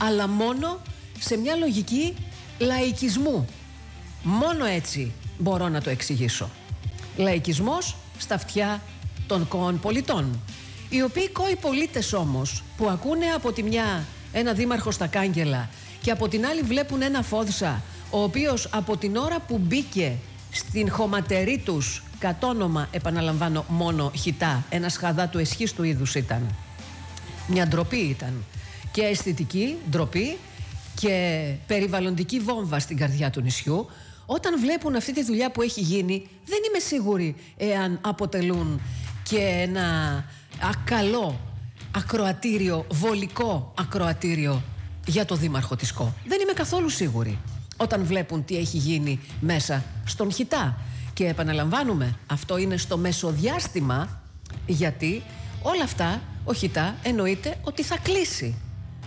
αλλά μόνο σε μια λογική λαϊκισμού. Μόνο έτσι μπορώ να το εξηγήσω. Λαϊκισμός στα αυτιά των κόων πολιτών, οι οποίοι κόοι πολίτες όμως που ακούνε από τη μια ένα δήμαρχο στα κάγκελα και από την άλλη βλέπουν ένα Φόδσα ο οποίος από την ώρα που μπήκε στην χωματερή τους, κατ' όνομα επαναλαμβάνω μόνο χιτά, ένα σχαδά του εσχής του είδους ήταν, μια ντροπή ήταν, και αισθητική ντροπή και περιβαλλοντική βόμβα στην καρδιά του νησιού. Όταν βλέπουν αυτή τη δουλειά που έχει γίνει, δεν είμαι σίγουρη εάν αποτελούν και ένα καλό ακροατήριο, βολικό ακροατήριο για το δήμαρχο της ΚΟ. Δεν είμαι καθόλου σίγουρη όταν βλέπουν τι έχει γίνει μέσα στον χιτά. Και επαναλαμβάνουμε, αυτό είναι στο μεσοδιάστημα, γιατί όλα αυτά ο χιτά εννοείται ότι θα κλείσει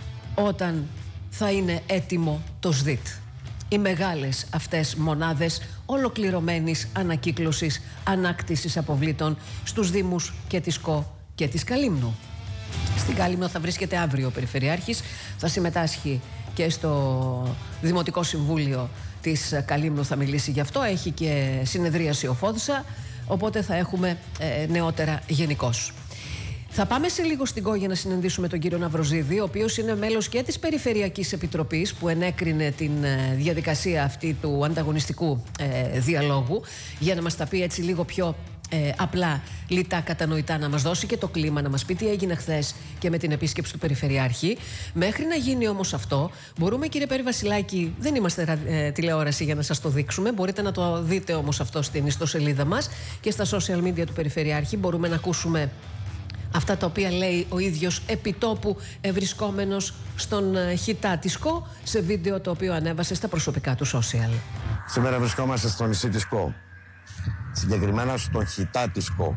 όταν θα είναι έτοιμο το ΣΔΙΤ. Οι μεγάλες αυτές μονάδες ολοκληρωμένης ανακύκλωσης, ανάκτησης αποβλήτων στους Δήμους και της ΚΟ και της Καλύμνου. Στην Καλύμνο θα βρίσκεται αύριο ο Περιφερειάρχης, θα συμμετάσχει και στο Δημοτικό Συμβούλιο της Καλύμνου, θα μιλήσει γι' αυτό, έχει και συνεδρίαση ο Φόδσα, οπότε θα έχουμε νεότερα γενικώς. Θα πάμε σε λίγο στην ΚΟ για να συναντήσουμε τον κύριο Ναυροζίδη, ο οποίος είναι μέλος και της Περιφερειακής Επιτροπής που ενέκρινε την διαδικασία αυτή του ανταγωνιστικού διαλόγου, για να μας τα πει έτσι λίγο πιο απλά, λιτά, κατανοητά, να μας δώσει και το κλίμα, να μας πει τι έγινε χθες και με την επίσκεψη του Περιφερειάρχη. Μέχρι να γίνει όμως αυτό, μπορούμε, κύριε Πέρη Βασιλάκη, δεν είμαστε τηλεόραση για να σας το δείξουμε, μπορείτε να το δείτε όμως αυτό στην ιστοσελίδα μας και στα social media του Περιφερειάρχη. Μπορούμε να ακούσουμε αυτά τα οποία λέει ο ίδιος επιτόπου βρισκόμενος στον χιτά της ΚΟ, σε βίντεο το οποίο ανέβασε στα προσωπικά του social. Σήμερα βρισκόμαστε στο νησί της ΚΟ, συγκεκριμένα στον χιτά της ΚΟ.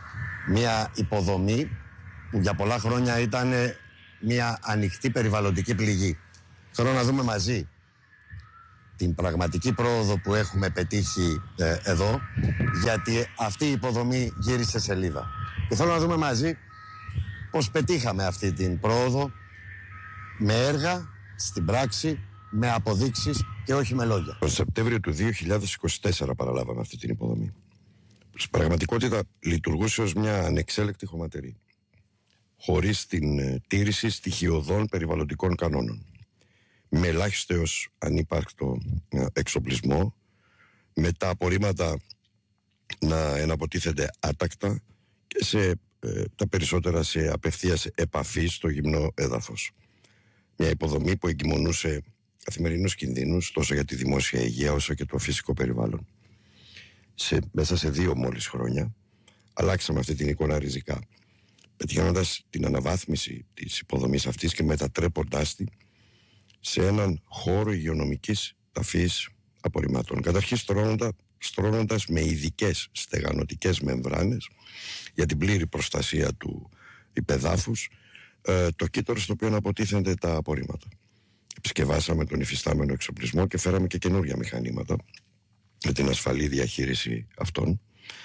Μια υποδομή που για πολλά χρόνια ήταν μια ανοιχτή περιβαλλοντική πληγή. Θέλω να δούμε μαζί την πραγματική πρόοδο που έχουμε πετύχει εδώ, γιατί αυτή η υποδομή γύρισε σελίδα. Και θέλω να δούμε μαζί πώς πετύχαμε αυτή την πρόοδο με έργα, στην πράξη, με αποδείξεις και όχι με λόγια. Το Σεπτέμβριο του 2024 παραλάβαμε αυτή την υποδομή. Στην πραγματικότητα λειτουργούσε ως μια ανεξέλεκτη χωματερή, χωρίς την τήρηση στοιχειωδών περιβαλλοντικών κανόνων, με ελάχιστο έως ανύπαρκτο εξοπλισμό, με τα απορρίμματα να εναποτίθενται άτακτα και τα περισσότερα σε απευθείας επαφή στο γυμνό έδαφος. Μια υποδομή που εγκυμονούσε καθημερινούς κινδύνους τόσο για τη δημόσια υγεία όσο και το φυσικό περιβάλλον. Μέσα σε 2 μόλις χρόνια αλλάξαμε αυτή την εικόνα ριζικά, πετυχαίνοντας την αναβάθμιση της υποδομής αυτής και μετατρέποντάς τη σε έναν χώρο υγειονομικής ταφής απορριμμάτων. Καταρχήν στρώνοντας με ειδικές στεγανωτικές μεμβράνες για την πλήρη προστασία του υπεδάφους το κύτταρο στο οποίο αποτίθενται τα απορρίμματα. Επισκευάσαμε τον υφιστάμενο εξοπλισμό και φέραμε και καινούρια μηχανήματα για την ασφαλή διαχείριση αυτών.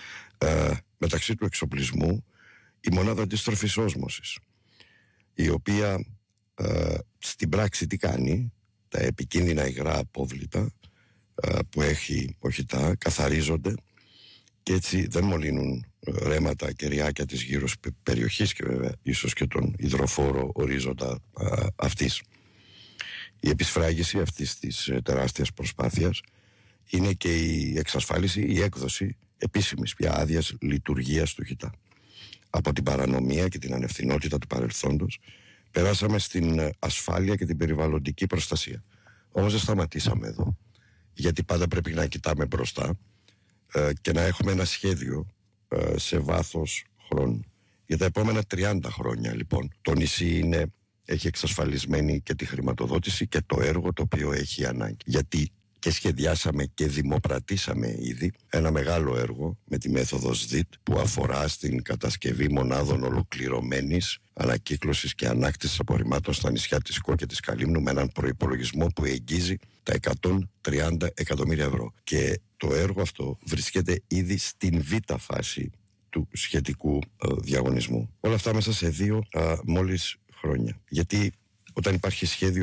Μεταξύ του εξοπλισμού η μονάδα αντίστροφης όσμωσης, η οποία στην πράξη τι κάνει? Τα επικίνδυνα υγρά απόβλητα που έχει ο χιτά καθαρίζονται και έτσι δεν μολύνουν ρέματα, κεριάκια της γύρω περιοχής και βέβαια ίσως και τον υδροφόρο ορίζοντα αυτής. Η επισφράγιση αυτής της τεράστιας προσπάθειας είναι και η εξασφάλιση, η έκδοση επίσημης πια άδειας λειτουργίας του χιτά. Από την παρανομία και την ανευθυνότητα του παρελθόντος περάσαμε στην ασφάλεια και την περιβαλλοντική προστασία. Όμως δεν σταματήσαμε εδώ, γιατί πάντα πρέπει να κοιτάμε μπροστά και να έχουμε ένα σχέδιο σε βάθος χρόνου. Για τα επόμενα 30 χρόνια λοιπόν το νησί έχει εξασφαλισμένη και τη χρηματοδότηση και το έργο το οποίο έχει ανάγκη. Γιατί και σχεδιάσαμε και δημοπρατήσαμε ήδη ένα μεγάλο έργο με τη μέθοδο ΣΔΙΤ που αφορά στην κατασκευή μονάδων ολοκληρωμένης ανακύκλωσης και ανάκτησης απορριμμάτων στα νησιά της ΚΟ και της Καλύμνου με έναν προϋπολογισμό που εγγίζει τα 130 εκατομμύρια ευρώ. Και το έργο αυτό βρίσκεται ήδη στην β' φάση του σχετικού διαγωνισμού. Όλα αυτά μέσα σε 2 μόλις χρόνια. Γιατί όταν υπάρχει σχέδιο